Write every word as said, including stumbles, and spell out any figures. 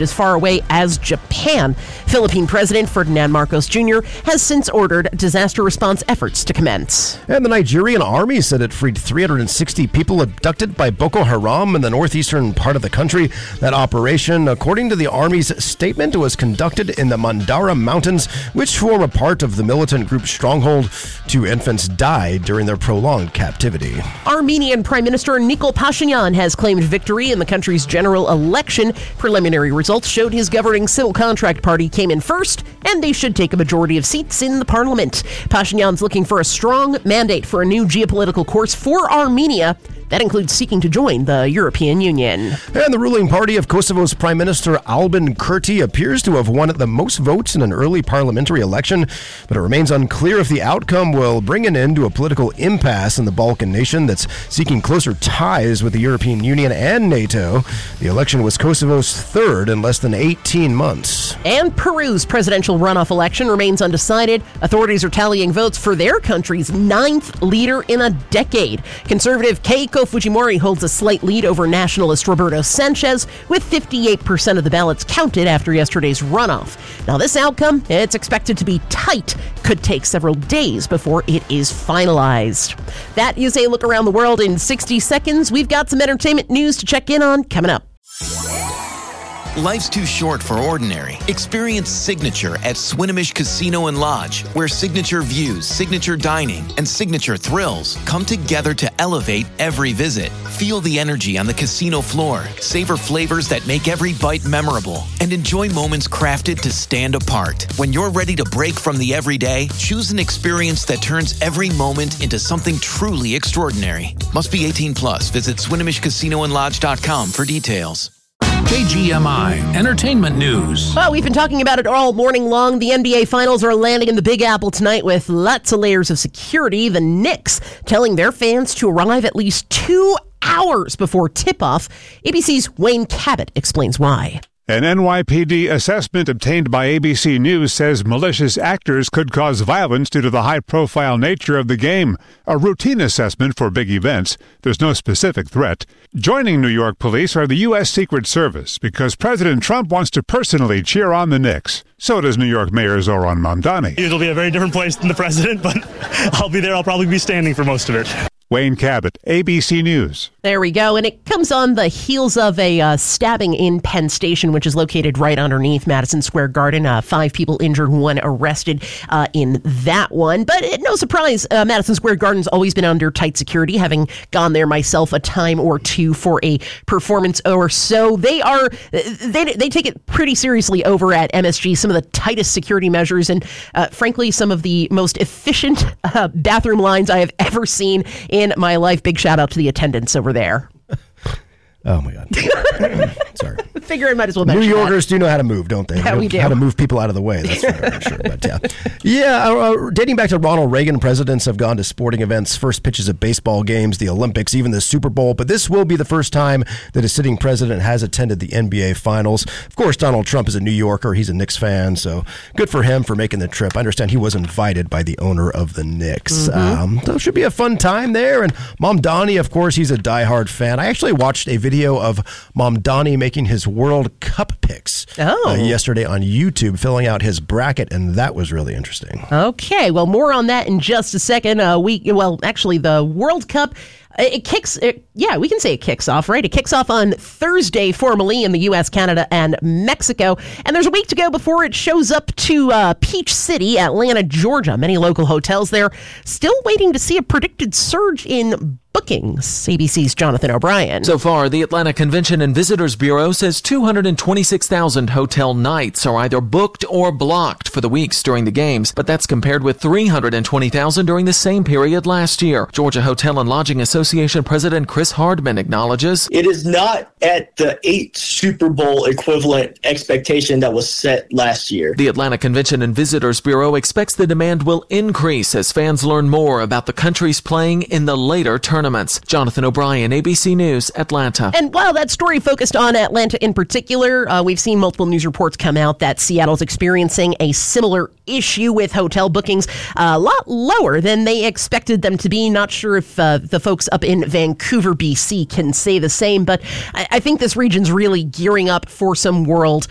island as far away as Japan. Philippine President Ferdinand Marcos Junior has since ordered disaster response efforts to commence. And the Nigerian army said it freed three hundred sixty people abducted by Boko Haram in the northeastern part of the country. That operation, according to the army's statement, was conducted in the Mandara Mountains, which form a part of the militant group's stronghold. Two infants died during their prolonged captivity. Armenian Prime Minister Nikol Pashinyan has claimed victory in the country's general election. Preliminary results showed his governing Civil Contract Party came in first, and they should take a majority of seats in the parliament. Pashinyan's looking for a strong mandate for a new geopolitical course for Armenia. That includes seeking to join the European Union. And the ruling party of Kosovo's Prime Minister Albin Kurti appears to have won the most votes in an early parliamentary election, but it remains unclear if the outcome will bring an end to a political impasse in the Balkan nation that's seeking closer ties with the European Union and NATO. The election was Kosovo's third in less than eighteen months. And Peru's presidential runoff election remains undecided. Authorities are tallying votes for their country's ninth leader in a decade. Conservative Keiko Fujimori holds a slight lead over nationalist Roberto Sanchez, with fifty-eight percent of the ballots counted after yesterday's runoff. Now, this outcome, it's expected to be tight. Could take several days before it is finalized. That is a look around the world in sixty seconds. We've got some entertainment news to check in on coming up. Life's too short for ordinary. Experience Signature at Swinomish Casino and Lodge, where signature views, signature dining, and signature thrills come together to elevate every visit. Feel the energy on the casino floor, savor flavors that make every bite memorable, and enjoy moments crafted to stand apart. When you're ready to break from the everyday, choose an experience that turns every moment into something truly extraordinary. Must be eighteen plus. Visit Swinomish Casino and Lodge dot com for details. K G M I Entertainment News. Well, we've been talking about it all morning long. The N B A Finals are landing in the Big Apple tonight with lots of layers of security. The Knicks telling their fans to arrive at least two hours before tip-off. A B C's Wayne Cabot explains why. An N Y P D assessment obtained by A B C News says malicious actors could cause violence due to the high-profile nature of the game. A routine assessment for big events. There's no specific threat. Joining New York police are the U S Secret Service because President Trump wants to personally cheer on the Knicks. So does New York Mayor Zoran Mamdani. It'll be a very different place than the president, but I'll be there. I'll probably be standing for most of it. Wayne Cabot, A B C News. There we go. And it comes on the heels of a uh, stabbing in Penn Station, which is located right underneath Madison Square Garden. Uh, five people injured, one arrested uh, in that one. But it, no surprise, uh, Madison Square Garden's always been under tight security, having gone there myself a time or two for a performance or so. They are, they, they take it pretty seriously over at M S G, some of the tightest security measures and, uh, frankly, some of the most efficient uh, bathroom lines I have ever seen in in my life. Big shout out to the attendants over there. Oh, my God. Sorry. Figure I might as well New mention Yorkers that. do know how to move, don't they? Yeah, they know we do. How to move people out of the way, that's for damn sure. But yeah, yeah uh, uh, dating back to Ronald Reagan, presidents have gone to sporting events, first pitches at baseball games, the Olympics, even the Super Bowl. But this will be the first time that a sitting president has attended the N B A Finals. Of course, Donald Trump is a New Yorker. He's a Knicks fan, so good for him for making the trip. I understand he was invited by the owner of the Knicks. Mm-hmm. Um, so it should be a fun time there. And Mamdani, of course, he's a diehard fan. I actually watched a video of Mamdani making his World Cup picks oh. uh, yesterday on YouTube, filling out his bracket, and that was really interesting. Okay, well, more on that in just a second. Uh, we well, actually, the World Cup. It kicks, it, yeah, we can say it kicks off, right? It kicks off on Thursday formally in the U S, Canada, and Mexico. And there's a week to go before it shows up to uh, Peach City, Atlanta, Georgia. Many local hotels there still waiting to see a predicted surge in bookings. A B C's Jonathan O'Brien. So far, the Atlanta Convention and Visitors Bureau says two hundred twenty-six thousand hotel nights are either booked or blocked for the weeks during the games, but that's compared with three hundred twenty thousand during the same period last year. Georgia Hotel and Lodging Association President Chris Hardman acknowledges it is not at the eight Super Bowl equivalent expectation that was set last year. The Atlanta Convention and Visitors Bureau expects the demand will increase as fans learn more about the countries playing in the later tournaments. Jonathan O'Brien, A B C News, Atlanta. And while that story focused on Atlanta in particular, uh, we've seen multiple news reports come out that Seattle's experiencing a similar issue with hotel bookings, uh, a lot lower than they expected them to be. Not sure if uh, the folks up in Vancouver, B C can say the same, but I, I think this region's really gearing up for some World